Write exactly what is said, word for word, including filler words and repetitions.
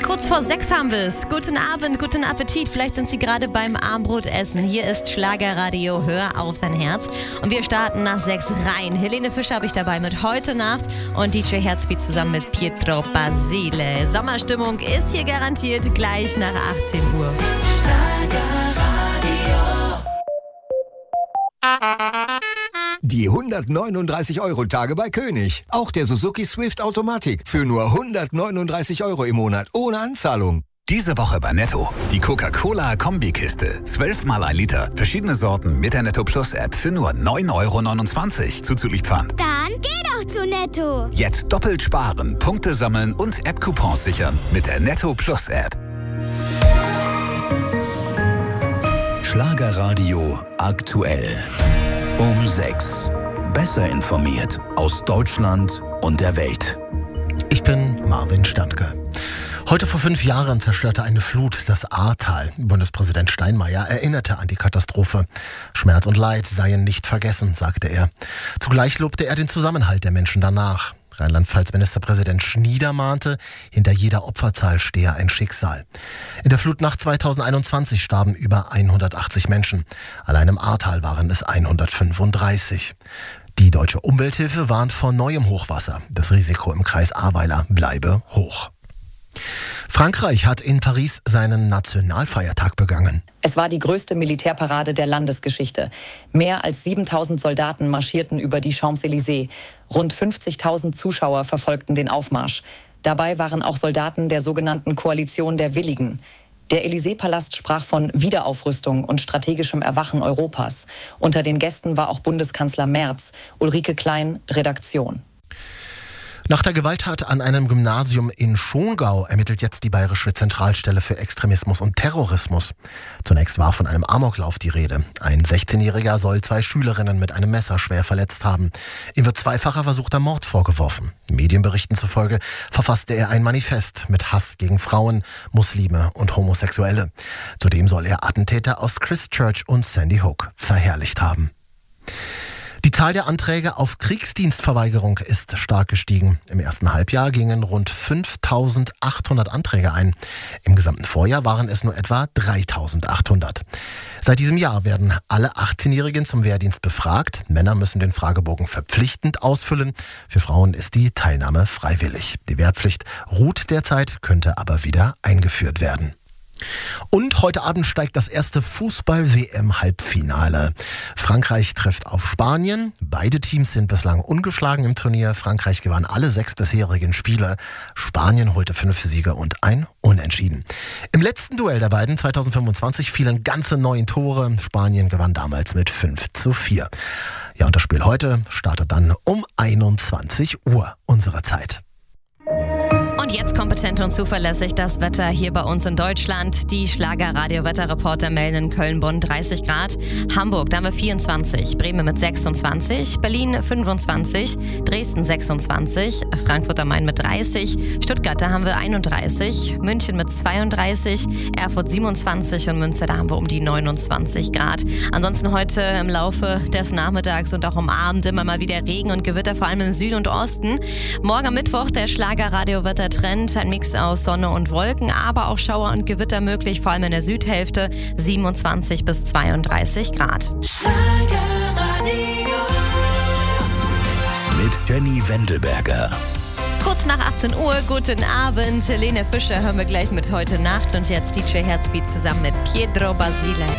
Kurz vor sechs haben wir es. Guten Abend, guten Appetit. Vielleicht sind Sie gerade beim Armbrotessen. Hier ist Schlagerradio, hör auf dein Herz. Und wir starten nach sechs rein. Helene Fischer habe ich dabei mit Heute Nacht und D J Herzbeat zusammen mit Pietro Basile. Sommerstimmung ist hier garantiert gleich nach achtzehn Uhr. Die hundertneununddreißig Euro Tage bei König. Auch der Suzuki Swift Automatik für nur hundertneununddreißig Euro im Monat ohne Anzahlung. Diese Woche bei Netto. Die Coca-Cola Kombikiste. zwölf mal ein Liter. Verschiedene Sorten mit der Netto Plus App für nur neun Euro neunundzwanzig. Zuzüglich Pfand. Dann geh doch zu Netto. Jetzt doppelt sparen, Punkte sammeln und App-Coupons sichern mit der Netto Plus App. Schlagerradio aktuell. Um sechs. Besser informiert aus Deutschland und der Welt. Ich bin Marvin Standke. Heute vor fünf Jahren zerstörte eine Flut das Ahrtal. Bundespräsident Steinmeier erinnerte an die Katastrophe. Schmerz und Leid seien nicht vergessen, sagte er. Zugleich lobte er den Zusammenhalt der Menschen danach. Rheinland-Pfalz-Ministerpräsident Schnieder mahnte, hinter jeder Opferzahl stehe ein Schicksal. In der Flutnacht zweitausendeinundzwanzig starben über hundertachtzig Menschen. Allein im Ahrtal waren es hundertfünfunddreißig. Die Deutsche Umwelthilfe warnt vor neuem Hochwasser. Das Risiko im Kreis Ahrweiler bleibe hoch. Frankreich hat in Paris seinen Nationalfeiertag begangen. Es war die größte Militärparade der Landesgeschichte. Mehr als siebentausend Soldaten marschierten über die Champs-Élysées. Rund fünfzigtausend Zuschauer verfolgten den Aufmarsch. Dabei waren auch Soldaten der sogenannten Koalition der Willigen. Der Élysée-Palast sprach von Wiederaufrüstung und strategischem Erwachen Europas. Unter den Gästen war auch Bundeskanzler Merz. Ulrike Klein, Redaktion. Nach der Gewalttat an einem Gymnasium in Schongau ermittelt jetzt die Bayerische Zentralstelle für Extremismus und Terrorismus. Zunächst war von einem Amoklauf die Rede. Ein sechzehnjähriger soll zwei Schülerinnen mit einem Messer schwer verletzt haben. Ihm wird zweifacher versuchter Mord vorgeworfen. Medienberichten zufolge verfasste er ein Manifest mit Hass gegen Frauen, Muslime und Homosexuelle. Zudem soll er Attentäter aus Christchurch und Sandy Hook verherrlicht haben. Die Zahl der Anträge auf Kriegsdienstverweigerung ist stark gestiegen. Im ersten Halbjahr gingen rund fünftausendachthundert Anträge ein. Im gesamten Vorjahr waren es nur etwa dreitausendachthundert. Seit diesem Jahr werden alle achtzehnjährigen zum Wehrdienst befragt. Männer müssen den Fragebogen verpflichtend ausfüllen. Für Frauen ist die Teilnahme freiwillig. Die Wehrpflicht ruht derzeit, könnte aber wieder eingeführt werden. Und heute Abend steigt das erste Fußball-W M-Halbfinale. Frankreich trifft auf Spanien. Beide Teams sind bislang ungeschlagen im Turnier. Frankreich gewann alle sechs bisherigen Spiele. Spanien holte fünf Siege und ein Unentschieden. Im letzten Duell der beiden zweitausendfünfundzwanzig fielen ganze neun Tore. Spanien gewann damals mit fünf zu vier. Ja, und das Spiel heute startet dann um einundzwanzig Uhr unserer Zeit. Und jetzt kompetent und zuverlässig das Wetter hier bei uns in Deutschland. Die Schlager-Radio-Wetterreporter melden in Köln-Bonn dreißig Grad. Hamburg, da haben wir vierundzwanzig. Bremen mit sechsundzwanzig. Berlin fünfundzwanzig. Dresden sechsundzwanzig. Frankfurt am Main mit dreißig. Stuttgart, da haben wir einunddreißig. München mit zweiunddreißig. Erfurt siebenundzwanzig. Und Münster, da haben wir um die neunundzwanzig Grad. Ansonsten heute im Laufe des Nachmittags und auch am Abend immer mal wieder Regen und Gewitter, vor allem im Süden und Osten. Morgen am Mittwoch der Schlager-Radio-Wetter Trend, ein Mix aus Sonne und Wolken, aber auch Schauer und Gewitter möglich, vor allem in der Südhälfte, siebenundzwanzig bis zweiunddreißig Grad. Mit Jenny Wendelberger. Kurz nach achtzehn Uhr, guten Abend. Helene Fischer hören wir gleich mit Heute Nacht und jetzt D J Herzbeat zusammen mit Pietro Basile.